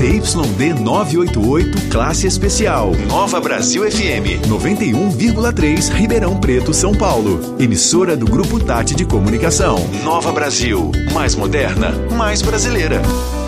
ZYD 988, classe especial. Nova Brasil FM, 91,3, Ribeirão Preto, São Paulo. Emissora do Grupo Tati de Comunicação. Nova Brasil, mais moderna, mais brasileira.